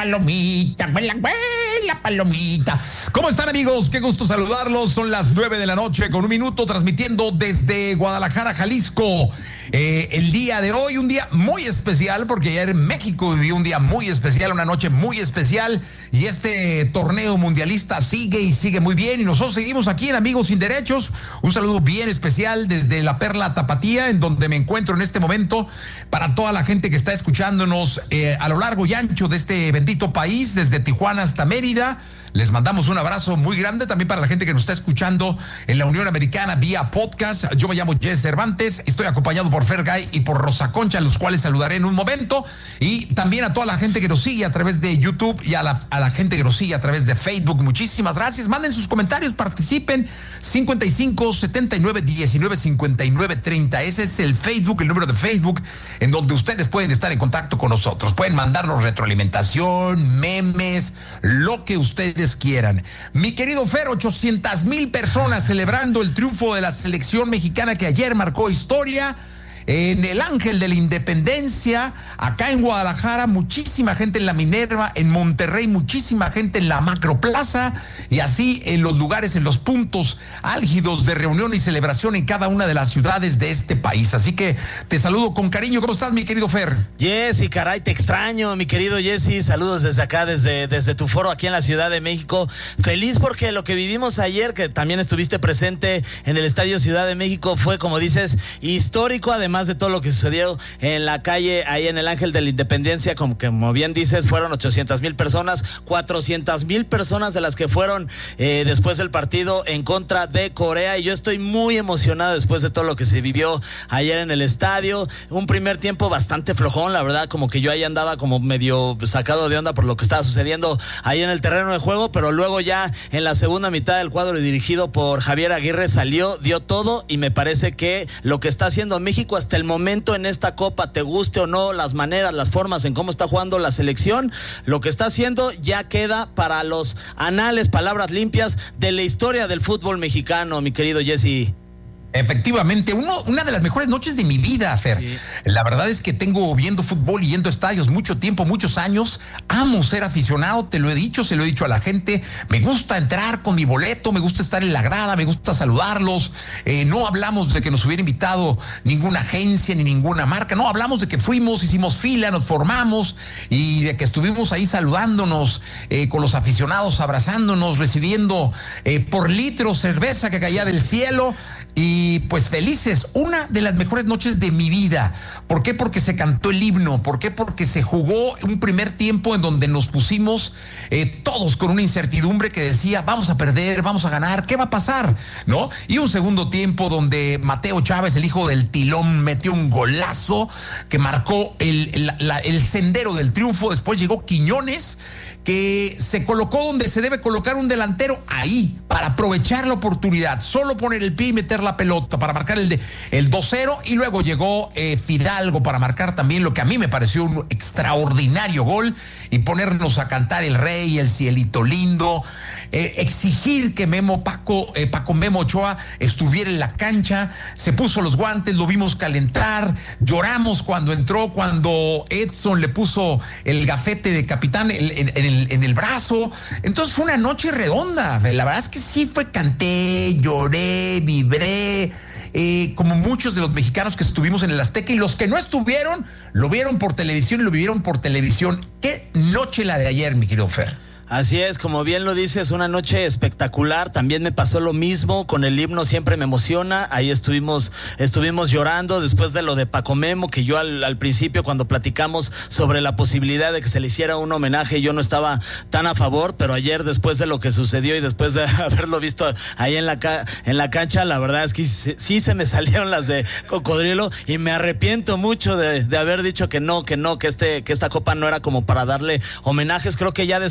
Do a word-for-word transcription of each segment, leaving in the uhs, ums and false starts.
palomita, vuela, vuela, palomita. ¿Cómo están, amigos? Qué gusto saludarlos. Son las nueve de la noche con un minuto, transmitiendo desde Guadalajara, Jalisco. Eh, el día de hoy, un día muy especial, porque ayer en México vivió un día muy especial, una noche muy especial, y este torneo mundialista sigue y sigue muy bien, y nosotros seguimos aquí en Amigos Sin Derechos. Un saludo bien especial desde la Perla Tapatía, en donde me encuentro en este momento, para toda la gente que está escuchándonos eh, a lo largo y ancho de este bendito país, desde Tijuana hasta Mérida. Les mandamos un abrazo muy grande también para la gente que nos está escuchando en la Unión Americana vía podcast. Yo me llamo Jess Cervantes, estoy acompañado por Fergay y por Rosa Concha, a los cuales saludaré en un momento. Y también a toda la gente que nos sigue a través de YouTube y a la, a la gente que nos sigue a través de Facebook. Muchísimas gracias. Manden sus comentarios, participen. cincuenta y cinco, setenta y nueve, diecinueve, cincuenta y nueve, treinta. Ese es el Facebook, el número de Facebook, en donde ustedes pueden estar en contacto con nosotros. Pueden mandarnos retroalimentación, memes, lo que ustedes quieran. Mi querido Fer, ochocientas mil personas celebrando el triunfo de la selección mexicana que ayer marcó historia en el Ángel de la Independencia, acá en Guadalajara, muchísima gente en la Minerva, en Monterrey, muchísima gente en la Macroplaza, y así en los lugares, en los puntos álgidos de reunión y celebración en cada una de las ciudades de este país. Así que te saludo con cariño. ¿Cómo estás, mi querido Fer? Jessy, caray, te extraño, mi querido Jessy. Saludos desde acá, desde, desde tu foro aquí en la Ciudad de México. Feliz porque lo que vivimos ayer, que también estuviste presente en el Estadio Ciudad de México, fue, como dices, histórico, además más de todo lo que sucedió en la calle, ahí en el Ángel de la Independencia. Como, como bien dices, fueron ochocientas mil personas, cuatrocientas mil personas de las que fueron eh, después del partido en contra de Corea, y yo estoy muy emocionado después de todo lo que se vivió ayer en el estadio. Un primer tiempo bastante flojón, la verdad, como que yo ahí andaba como medio sacado de onda por lo que estaba sucediendo ahí en el terreno de juego, pero luego ya en la segunda mitad del cuadro dirigido por Javier Aguirre salió, dio todo, y me parece que lo que está haciendo México hasta el momento en esta Copa, te guste o no las maneras, las formas en cómo está jugando la selección, lo que está haciendo ya queda para los anales, palabras limpias de la historia del fútbol mexicano, mi querido Jessy. Efectivamente, uno, una de las mejores noches de mi vida, Fer. Sí. La verdad es que tengo viendo fútbol y yendo a estadios mucho tiempo, muchos años. Amo ser aficionado, te lo he dicho, se lo he dicho a la gente. Me gusta entrar con mi boleto, me gusta estar en la grada, me gusta saludarlos. Eh, no hablamos de que nos hubiera invitado ninguna agencia ni ninguna marca. No, hablamos de que fuimos, hicimos fila, nos formamos, y de que estuvimos ahí saludándonos eh, con los aficionados, abrazándonos, recibiendo eh, por litro cerveza que caía del cielo. Y pues felices, una de las mejores noches de mi vida. ¿Por qué? Porque se cantó el himno. ¿Por qué? Porque se jugó un primer tiempo en donde nos pusimos eh, todos con una incertidumbre que decía, vamos a perder, vamos a ganar, ¿qué va a pasar? ¿No? Y un segundo tiempo donde Mateo Chávez, el hijo del Tilón, metió un golazo que marcó el, el, la, el sendero del triunfo. Después llegó Quiñones, que se colocó donde se debe colocar un delantero, ahí, para aprovechar la oportunidad, solo poner el pie y meter la pelota para marcar el, de, el dos cero, y luego llegó eh, Fidalgo para marcar también lo que a mí me pareció un extraordinario gol, y ponernos a cantar El Rey, El Cielito Lindo, eh, exigir que Memo Paco, eh, Paco Memo Ochoa estuviera en la cancha. Se puso los guantes, lo vimos calentar, lloramos cuando entró, cuando Edson le puso el gafete de capitán en, en, en el en el brazo. Entonces fue una noche redonda. La verdad es que sí fue, canté, lloré, vibré, eh, como muchos de los mexicanos que estuvimos en el Azteca, y los que no estuvieron lo vieron por televisión y lo vivieron por televisión. Qué noche la de ayer, mi querido Fer. Así es, como bien lo dices, una noche espectacular. También me pasó lo mismo con el himno, siempre me emociona. Ahí estuvimos estuvimos llorando después de lo de Paco Memo, que yo al, al principio, cuando platicamos sobre la posibilidad de que se le hiciera un homenaje, yo no estaba tan a favor, pero ayer, después de lo que sucedió y después de haberlo visto ahí en la, ca- en la cancha, la verdad es que sí, sí se me salieron las de cocodrilo, y me arrepiento mucho de, de haber dicho que no, que no, que este que esta copa no era como para darle homenajes. Creo que ya después de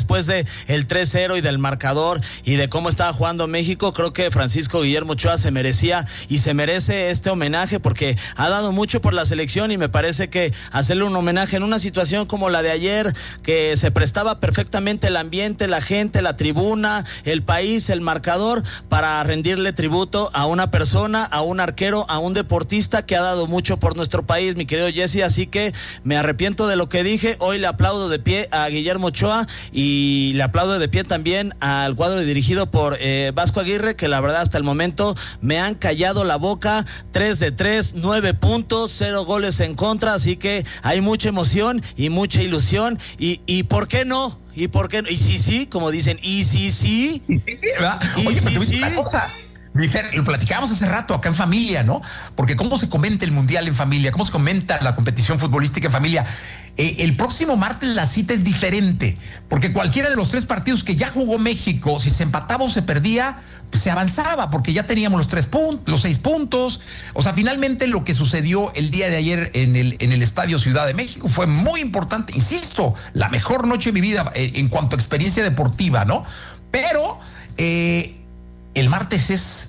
fue el tres cero y del marcador y de cómo estaba jugando México, creo que Francisco Guillermo Ochoa se merecía y se merece este homenaje porque ha dado mucho por la selección y me parece que hacerle un homenaje en una situación como la de ayer, que se prestaba perfectamente el ambiente, la gente, la tribuna, el país, el marcador, para rendirle tributo a una persona, a un arquero, a un deportista que ha dado mucho por nuestro país, mi querido Jesse, así que me arrepiento de lo que dije. Hoy le aplaudo de pie a Guillermo Ochoa y le aplaudo de pie también al cuadro dirigido por eh, Vasco Aguirre, que la verdad hasta el momento me han callado la boca. Tres de tres, nueve puntos, cero goles en contra, así que hay mucha emoción y mucha ilusión y, y ¿por qué no? ¿Y por qué no? Y sí, sí, como dicen, y sí, sí. ¿Y Oye, sí, sí, sí. Una cosa. Mi Fer, lo platicábamos hace rato acá en familia, ¿no? Porque cómo se comenta el mundial en familia, cómo se comenta la competición futbolística en familia. Eh, el próximo martes la cita es diferente, porque cualquiera de los tres partidos que ya jugó México, si se empataba o se perdía, pues se avanzaba, porque ya teníamos los tres puntos, los seis puntos. O sea, finalmente lo que sucedió el día de ayer en el, en el Estadio Ciudad de México fue muy importante. Insisto, la mejor noche de mi vida en, en cuanto a experiencia deportiva, ¿no? Pero eh, el martes es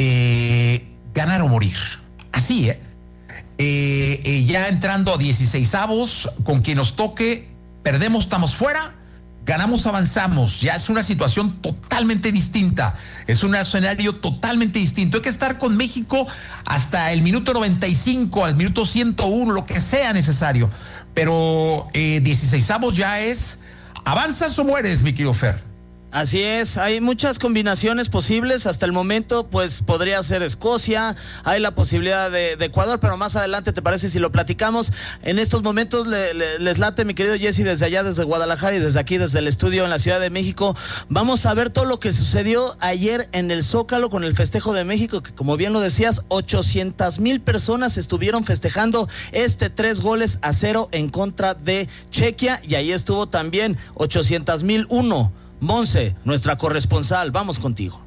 eh, ganar o morir. Así, ¿eh? Eh, eh, ya entrando a dieciseisavos, con quien nos toque, perdemos, estamos fuera, ganamos, avanzamos. Ya es una situación totalmente distinta, es un escenario totalmente distinto. Hay que estar con México hasta el minuto noventa y cinco, al minuto ciento uno, lo que sea necesario. Pero eh, dieciseisavos ya es avanzas o mueres, mi querido Fer. Así es, hay muchas combinaciones posibles. Hasta el momento, pues podría ser Escocia, hay la posibilidad de, de Ecuador, pero más adelante, ¿te parece si lo platicamos? En estos momentos le, le, les late, mi querido Jesse, desde allá, desde Guadalajara y desde aquí, desde el estudio en la Ciudad de México. Vamos a ver todo lo que sucedió ayer en el Zócalo con el festejo de México, que como bien lo decías, ochocientas mil personas estuvieron festejando este tres goles a cero en contra de Chequia, y ahí estuvo también ochocientas mil uno. Monse, nuestra corresponsal, vamos contigo.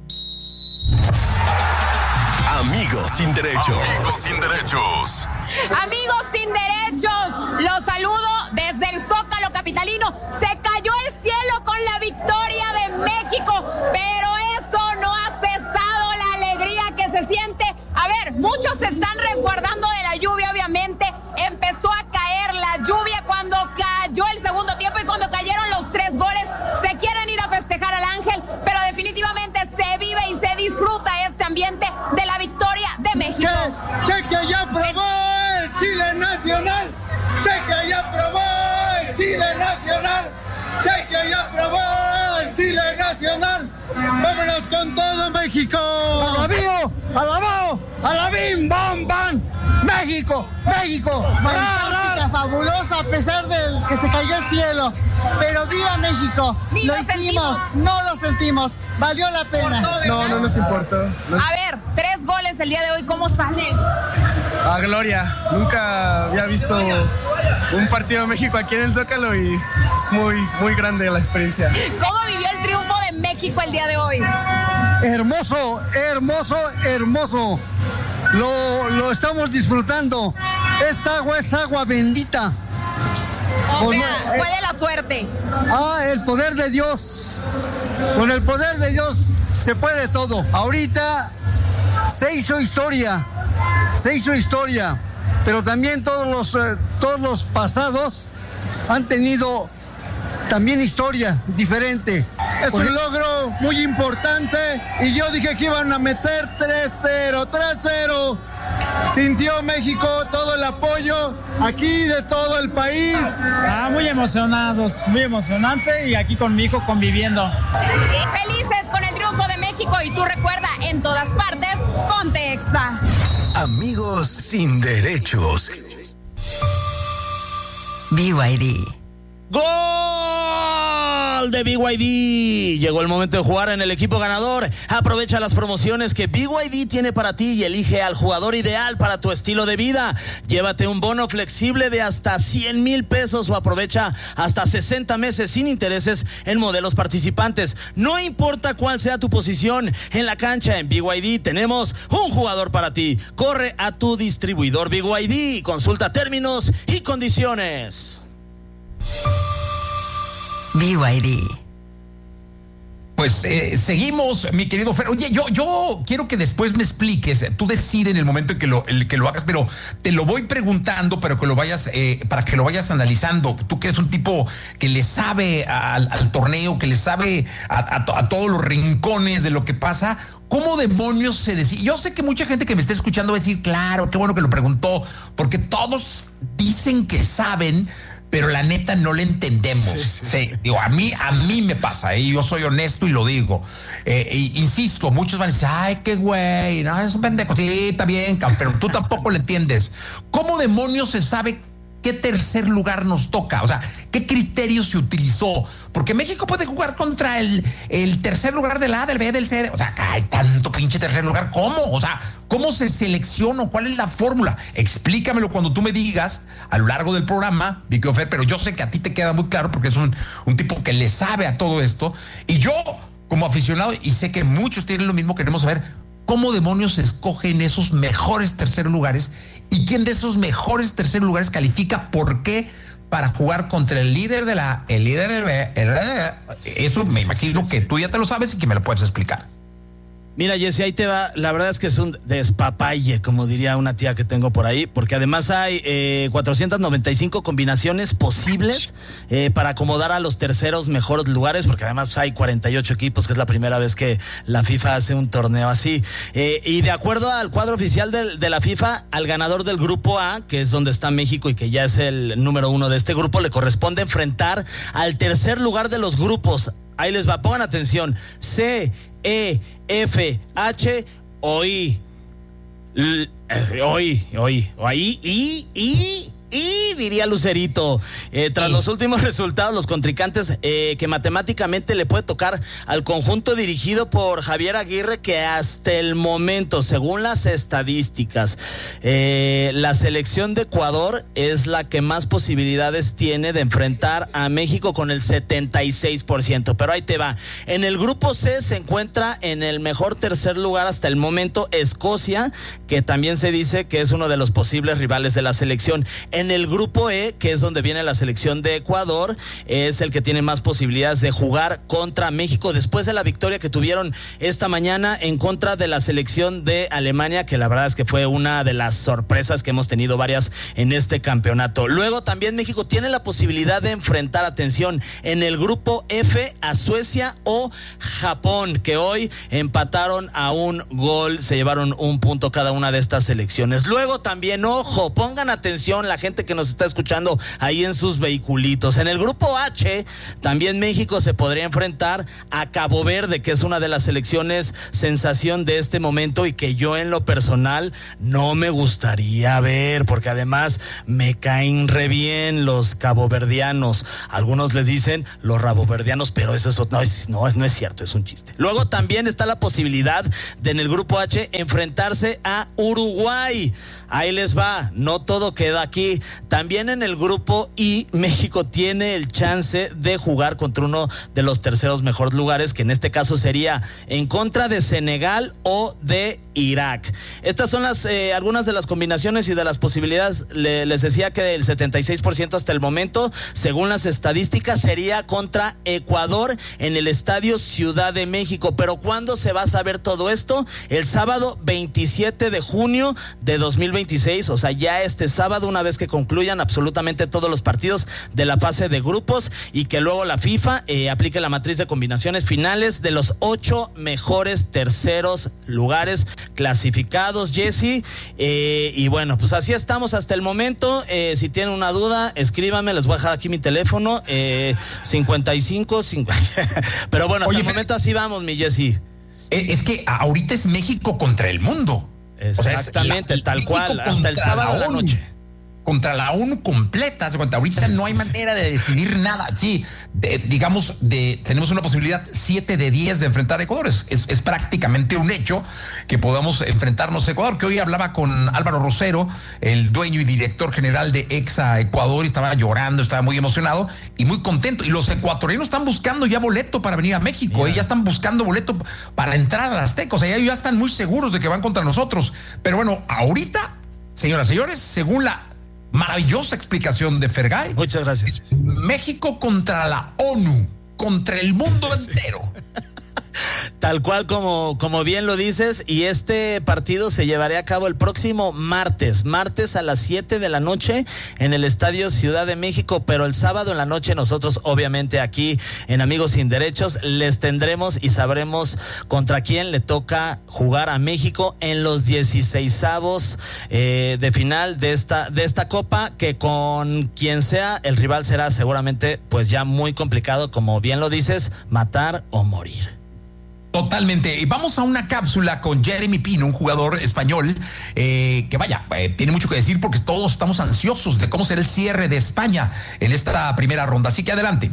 Amigos sin derechos. Amigos sin derechos. Amigos sin derechos, los saludo desde el Zócalo capitalino. Se cayó el cielo con la victoria de México, pero eso no ha cesado la alegría que se siente. A ver, muchos se están resguardando de la lluvia, obviamente. Empezó a caer la lluvia cuando cayó el segundo tiempo y cuando cayeron los tres goles. Se quieren ir a festejar al Ángel, pero definitivamente se vive y se disfruta este ambiente de la victoria de México. Chequia ya probó el Chile Nacional. Chequia ya probó el Chile Nacional. Chequia ya probó el Chile Nacional. Vámonos con todo, México. Alabío, alabao, alabim, bam, bam. México, México. Fantástica, fabulosa, a pesar de que se cayó el cielo. Pero viva México. Ni lo lo hicimos, sentimos. no lo sentimos. Valió la pena. No, no nos importó. No. A ver, tres goles el día de hoy, ¿cómo salen? A gloria. Nunca había visto un partido de México aquí en el Zócalo y es muy, muy grande la experiencia. ¿Cómo vivió el triunfo de México el día de hoy? Hermoso, hermoso, hermoso. Lo, lo estamos disfrutando. Esta agua es agua bendita. O Con- sea, fue de la suerte. Ah, el poder de Dios. Con el poder de Dios se puede todo. Ahorita se hizo historia. Se hizo historia. Pero también todos los, eh, todos los pasados han tenido también historia diferente. Es un logro muy importante y yo dije que iban a meter tres cero, tres cero. Sintió México todo el apoyo aquí de todo el país. Ah, muy emocionados, muy emocionante y aquí con mi hijo conviviendo. Felices con el triunfo de México y tú recuerda, en todas partes, ponte Exa. Amigos sin derechos. B Y D. ¡Gol de B Y D! Llegó el momento de jugar en el equipo ganador. Aprovecha las promociones que B Y D tiene para ti y elige al jugador ideal para tu estilo de vida. Llévate un bono flexible de hasta cien mil pesos o aprovecha hasta sesenta meses sin intereses en modelos participantes. No importa cuál sea tu posición en la cancha, en B Y D tenemos un jugador para ti. Corre a tu distribuidor B Y D. Consulta términos y condiciones. B Y D. Pues eh, seguimos, mi querido Fer. Oye, yo, yo quiero que después me expliques. Tú decides en el momento en que lo, el que lo hagas, pero te lo voy preguntando, pero que lo vayas, eh, para que lo vayas analizando. Tú que eres un tipo que le sabe al, al torneo, que le sabe a, a, a todos los rincones de lo que pasa. ¿Cómo demonios se decide? Yo sé que mucha gente que me está escuchando va a decir, claro, qué bueno que lo preguntó, porque todos dicen que saben, pero la neta no le entendemos. Sí, sí, sí. Sí, digo, a mí, a mí me pasa, y ¿eh? Yo soy honesto y lo digo. Eh, e, insisto, muchos van a decir, ay, qué güey, no, es un pendejo. Sí, está bien, pero tú tampoco le entiendes. ¿Cómo demonios se sabe qué tercer lugar nos toca? O sea, ¿qué criterio se utilizó? Porque México puede jugar contra el, el tercer lugar del A, del B, del C. O sea, hay tanto pinche tercer lugar. ¿Cómo? O sea, ¿cómo se selecciona? ¿Cuál es la fórmula? Explícamelo cuando tú me digas a lo largo del programa, Vicky Ofer, pero yo sé que a ti te queda muy claro porque es un, un tipo que le sabe a todo esto. Y yo, como aficionado, y sé que muchos tienen lo mismo, queremos saber cómo demonios se escogen esos mejores tercer lugares y quién de esos mejores tercer lugares califica, por qué, para jugar contra el líder de la, el líder del B. El, eso me imagino que tú ya te lo sabes y que me lo puedes explicar. Mira, Jesse, ahí te va. La verdad es que es un despapalle, como diría una tía que tengo por ahí, porque además hay eh, cuatrocientas noventa y cinco combinaciones posibles eh, para acomodar a los terceros mejores lugares, porque además hay cuarenta y ocho equipos, que es la primera vez que la FIFA hace un torneo así. Eh, y de acuerdo al cuadro oficial de, de la FIFA, al ganador del grupo A, que es donde está México y que ya es el número uno de este grupo, le corresponde enfrentar al tercer lugar de los grupos. Ahí les va, pongan atención. C, E, F, H o I. L, eh, hoy, hoy, ahí, y, y, y, diría Lucerito. Eh, tras sí. los últimos resultados, los contrincantes eh, que matemáticamente le puede tocar al conjunto dirigido por Javier Aguirre, que hasta el momento, según las estadísticas, eh, la selección de Ecuador es la que más posibilidades tiene de enfrentar a México con el setenta y seis por ciento. Pero ahí te va. En el grupo C se encuentra en el mejor tercer lugar hasta el momento Escocia, que también se dice que es uno de los posibles rivales de la selección. En el grupo E, que es donde viene la selección de Ecuador, es el que tiene más posibilidades de jugar contra México después de la victoria que tuvieron esta mañana en contra de la selección de Alemania, que la verdad es que fue una de las sorpresas que hemos tenido varias en este campeonato. Luego también México tiene la posibilidad de enfrentar, atención, en el grupo F a Suecia o Japón, que hoy empataron a un gol, se llevaron un punto cada una de estas selecciones. Luego también, ojo, pongan atención la gente que nos está escuchando ahí en sus vehiculitos. En el grupo H, también México se podría enfrentar a Cabo Verde, que es una de las selecciones sensación de este momento y que yo en lo personal no me gustaría ver, porque además me caen re bien los caboverdianos. Algunos les dicen los raboverdianos, pero eso es, no, es, no, no es cierto, es un chiste. Luego también está la posibilidad de en el grupo H enfrentarse a Uruguay. Ahí les va, no todo queda aquí. También en el grupo I, México tiene el chance de jugar contra uno de los terceros mejores lugares, que en este caso sería en contra de Senegal o de Irak. Estas son las eh, algunas de las combinaciones y de las posibilidades. Le, les decía que el setenta y seis por ciento hasta el momento, según las estadísticas, sería contra Ecuador en el Estadio Ciudad de México. Pero ¿cuándo se va a saber todo esto? El sábado veintisiete de junio de dos mil veintiséis, o sea, ya este sábado, una vez que concluyan absolutamente todos los partidos de la fase de grupos y que luego la FIFA eh, aplique la matriz de combinaciones finales de los ocho mejores terceros lugares clasificados, Jesse. Eh, y bueno, pues así estamos hasta el momento. Eh, si tienen una duda, escríbame, les voy a dejar aquí mi teléfono, eh, cincuenta y cinco, cincuenta. Pero bueno, hasta Oye, el momento así vamos, mi Jesse. Es que ahorita es México contra el mundo. Exactamente, o sea, la, tal cual, hasta el sábado de la noche. Contra la ONU completa, se cuenta, ahorita sí, no hay sí, manera sí. de decidir nada. Sí, de, digamos, de, tenemos una posibilidad siete de diez de enfrentar a Ecuador. Es, es, es prácticamente un hecho que podamos enfrentarnos a Ecuador, que hoy hablaba con Álvaro Rosero, el dueño y director general de Exa Ecuador, y estaba llorando, estaba muy emocionado y muy contento. Y los ecuatorianos están buscando ya boleto para venir a México, yeah. eh, ya están buscando boleto para entrar a la Azteca, o sea, ellos ya están muy seguros de que van contra nosotros. Pero bueno, ahorita, señoras y señores, según la maravillosa explicación de Fergay. Muchas gracias. México contra la ONU, contra el mundo entero. Tal cual como, como bien lo dices, y este partido se llevará a cabo el próximo martes, martes a las siete de la noche en el Estadio Ciudad de México, pero el sábado en la noche nosotros obviamente aquí en Amigos Sin Derechos les tendremos y sabremos contra quién le toca jugar a México en los dieciseisavos eh, de final de esta, de esta Copa, que con quien sea el rival será seguramente pues ya muy complicado, como bien lo dices, matar o morir. Totalmente. Y vamos a una cápsula con Jeremy Pino, un jugador español eh, que vaya, eh, tiene mucho que decir porque todos estamos ansiosos de cómo será el cierre de España en esta primera ronda. Así que adelante.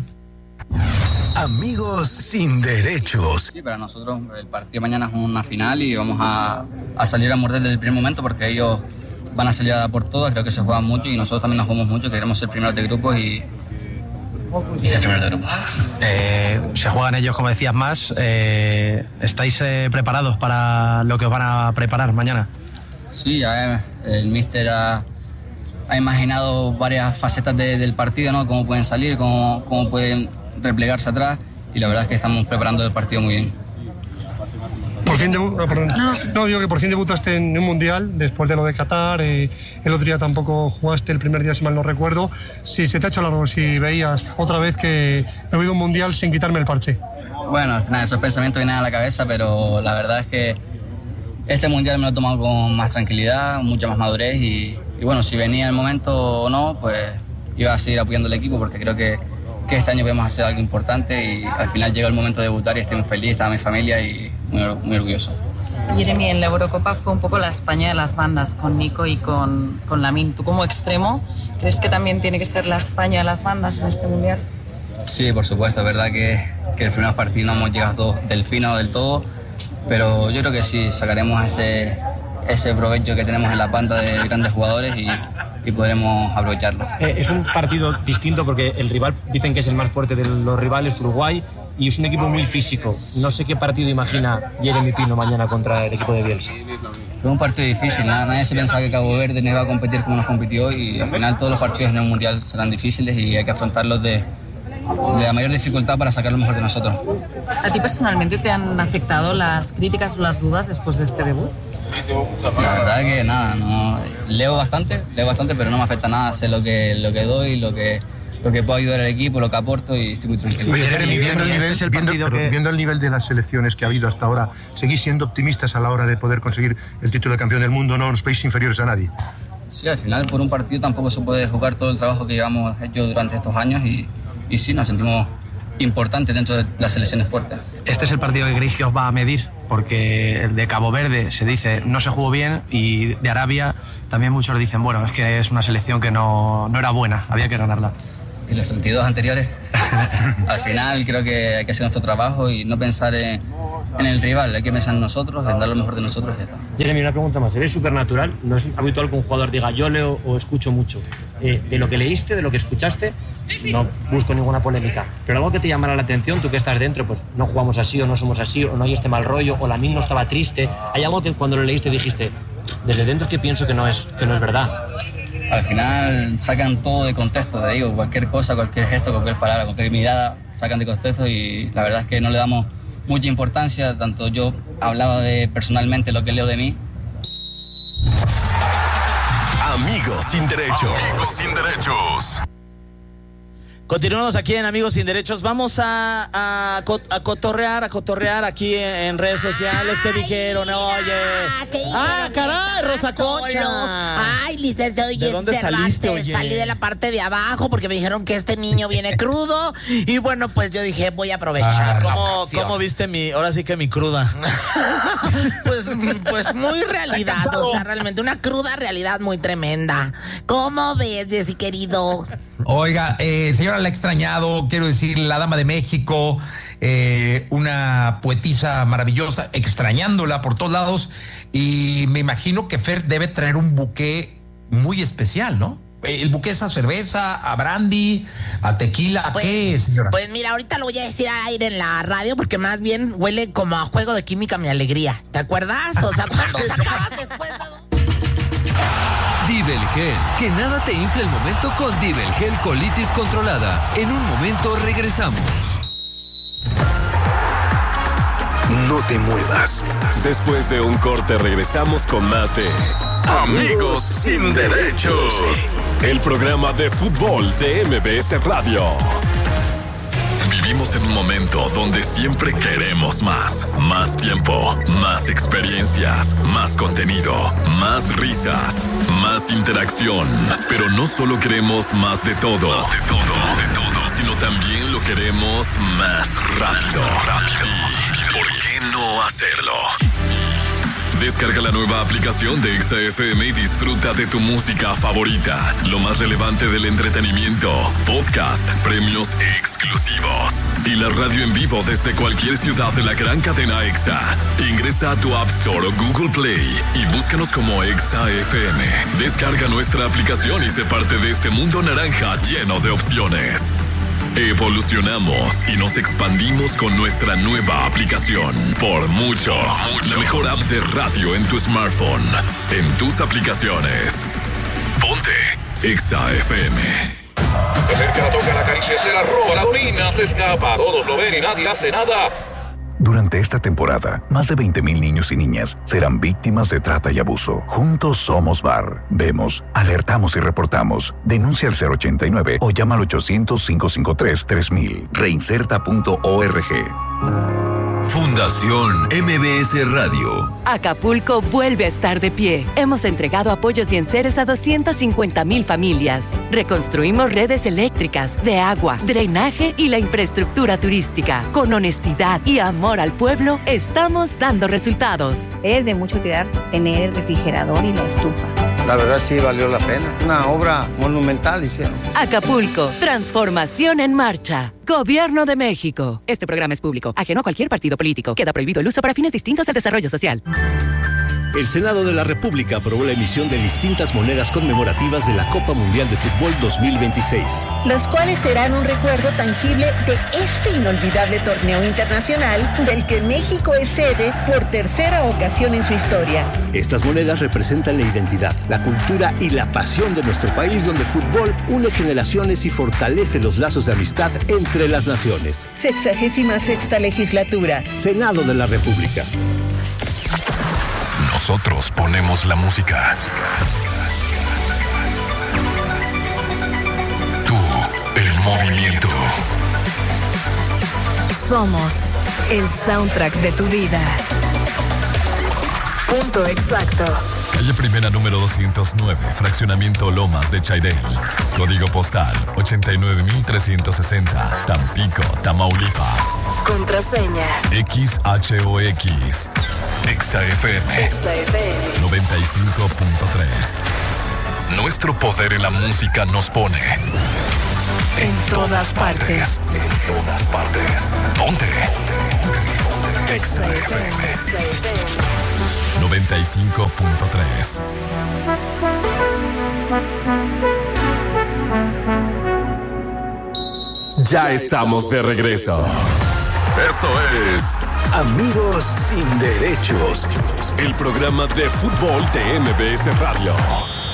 Amigos Sin Derechos. Sí, para nosotros el partido mañana es una final y vamos a, a salir a morder desde el primer momento porque ellos van a salir a dar por todas. Creo que se juegan mucho y nosotros también nos jugamos mucho. Queremos ser primeros de grupos y... Y ser primeros de grupo. Eh, se juegan ellos, como decías, más. Eh, ¿Estáis eh, preparados para lo que os van a preparar mañana? Sí, ya el míster ha, ha imaginado varias facetas de, del partido, ¿no? Cómo pueden salir, cómo, cómo pueden replegarse atrás, y la verdad es que estamos preparando el partido muy bien. Por fin debu- no, perdón. No. no, digo que por fin debutaste en un mundial después de lo de Qatar. Eh, el otro día tampoco jugaste el primer día, si mal no recuerdo. Si se te ha hecho largo, si veías otra vez que he habido un mundial sin quitarme el parche. Bueno, nada, esos pensamientos vienen a la cabeza, pero la verdad es que este mundial me lo he tomado con más tranquilidad, mucha más madurez y, y bueno, si venía el momento o no, pues iba a seguir apoyando al equipo porque creo que, que este año podemos hacer algo importante y al final llegó el momento de debutar y estoy muy feliz, estaba mi familia y muy, muy orgulloso. Jeremy, en la Eurocopa fue un poco la España de las bandas, con Nico y con, con Lamine. Tú como extremo, ¿crees que también tiene que ser la España de las bandas en este mundial? Sí, por supuesto, es verdad que, que el primer partido no hemos llegado todos del fino del todo, pero yo creo que sí, sacaremos ese, ese provecho que tenemos en la banda de grandes jugadores y, y podremos aprovecharlo. Eh, es un partido distinto porque el rival, dicen que es el más fuerte de los rivales, Uruguay, y es un equipo muy físico. No sé qué partido imagina Jeremy Pino mañana contra el equipo de Bielsa. Fue un partido difícil, nadie, nadie se pensaba que Cabo Verde no iba a competir como nos compitió y al final todos los partidos en el Mundial serán difíciles y hay que afrontarlos de, de la mayor dificultad para sacar lo mejor de nosotros. ¿A ti personalmente te han afectado las críticas o las dudas después de este debut? La verdad que nada, no, leo bastante, leo bastante, pero no me afecta nada, sé lo que, lo que doy, lo que... lo que puedo ayudar al equipo, lo que aporto y estoy muy tranquilo. Oye, Jeremy, viendo el nivel, este viendo, que... viendo el nivel de las selecciones que ha habido hasta ahora, ¿seguís siendo optimistas a la hora de poder conseguir el título de campeón del mundo? ¿No os veis inferiores a nadie? Sí, al final por un partido tampoco se puede jugar todo el trabajo que llevamos hecho durante estos años y, y sí, nos sentimos importantes dentro de las selecciones fuertes. Este es el partido que creéis que os va a medir, porque el de Cabo Verde se dice no se jugó bien y de Arabia también muchos dicen, bueno, es que es una selección que no, no era buena, había que ganarla. Y los treinta y dos anteriores, al final creo que hay que hacer nuestro trabajo y no pensar en, en el rival, hay que pensar en nosotros, en dar lo mejor de nosotros y ya está. Jeremy, una pregunta más, eres supernatural, no es habitual que un jugador diga yo leo o escucho mucho. Eh, de lo que leíste, de lo que escuchaste, no busco ninguna polémica, pero algo que te llamara la atención, tú que estás dentro, pues no jugamos así o no somos así o no hay este mal rollo o Lamine no estaba triste, hay algo que cuando lo leíste dijiste, desde dentro es que pienso que no es, que no es verdad. Al final sacan todo de contexto, te digo, cualquier cosa, cualquier gesto, cualquier palabra, cualquier mirada, sacan de contexto y la verdad es que no le damos mucha importancia, tanto yo hablaba de personalmente lo que leo de mí. Amigos Sin Derechos. Amigos Sin Derechos. Continuamos aquí en Amigos Sin Derechos. Vamos a, a, a cotorrear, a cotorrear aquí en, en redes sociales. ¿Qué dijeron? Oye. Ah, caray, Rosa Concha. Ay, licenciado ¿De dónde saliste, oye? Salí de la parte de abajo porque me dijeron que este niño viene crudo. Y bueno, pues yo dije, voy a aprovechar. Ah, ¿Cómo, ¿Cómo viste mi, ahora sí que mi cruda? pues, pues muy realidad, o sea, realmente una cruda realidad muy tremenda. ¿Cómo ves, Jessy, querido? Oiga, eh, señora, la he extrañado, quiero decir, la dama de México, eh, una poetisa maravillosa, extrañándola por todos lados, y me imagino que Fer debe traer un buqué muy especial, ¿no? El buqué es a cerveza, a brandy, a tequila, ¿a pues, qué, señora? Pues mira, ahorita lo voy a decir al aire en la radio porque más bien huele como a juego de química mi alegría, ¿te acuerdas? O sea, cuando sacabas después... Divel Gel, que nada te infle el momento con Divel Gel Colitis Controlada. En un momento regresamos. No te muevas. Después de un corte regresamos con más de Amigos sin Derechos, el programa de fútbol de M B S Radio. Vivimos en un momento donde siempre queremos más. Más tiempo, más experiencias, más contenido, más risas, más interacción. Pero no solo queremos más de todo, más de todo, de todo, sino también lo queremos más rápido. rápido. ¿Y por qué no hacerlo? Descarga la nueva aplicación de Exa F M y disfruta de tu música favorita. Lo más relevante del entretenimiento, podcast, premios exclusivos y la radio en vivo desde cualquier ciudad de la gran cadena Exa. Ingresa a tu App Store o Google Play y búscanos como Exa F M. Descarga nuestra aplicación y sé parte de este mundo naranja lleno de opciones. Evolucionamos y nos expandimos con nuestra nueva aplicación. Por mucho, mucho, la mejor app de radio en tu smartphone, en tus aplicaciones. Ponte Exa F M. Se acerca, toca, la acaricia, se la roba, la domina, se escapa. Todos lo ven y nadie hace nada. Durante esta temporada, más de veinte mil niños y niñas serán víctimas de trata y abuso. Juntos somos V A R. Vemos, alertamos y reportamos. Denuncia al cero ochenta y nueve o llama al ochocientos, cinco cinco tres, tres mil. Reinserta punto org. Fundación M B S Radio. Acapulco vuelve a estar de pie. Hemos entregado apoyos y enseres a doscientas cincuenta mil familias. Reconstruimos redes eléctricas, de agua, drenaje y la infraestructura turística. Con honestidad y amor al pueblo, estamos dando resultados. Es de mucho cuidar tener el refrigerador y la estufa. La verdad sí valió la pena. Una obra monumental hicieron. Acapulco, transformación en marcha. Gobierno de México. Este programa es público, ajeno a cualquier partido político. Queda prohibido el uso para fines distintos al desarrollo social. El Senado de la República aprobó la emisión de distintas monedas conmemorativas de la Copa Mundial de Fútbol dos mil veintiséis. Las cuales serán un recuerdo tangible de este inolvidable torneo internacional del que México es sede por tercera ocasión en su historia. Estas monedas representan la identidad, la cultura y la pasión de nuestro país, donde el fútbol une generaciones y fortalece los lazos de amistad entre las naciones. Sexagésima sexta legislatura. Senado de la República. Nosotros ponemos la música. Tú, el movimiento. Somos el soundtrack de tu vida. Punto exacto. Calle Primera número doscientos nueve, fraccionamiento Lomas de Chairel. Código postal ochenta y nueve mil trescientos sesenta, Tampico, Tamaulipas. Contraseña X H O X. Exa F M. Exa F M. noventa y cinco punto tres. Nuestro poder en la música nos pone en, en todas, todas partes. partes. En todas partes. Ponte. Exa F M. Exa F M. noventa y cinco punto tres. Ya estamos de regreso. Esto es Amigos sin Derechos, el programa de fútbol de M B S Radio.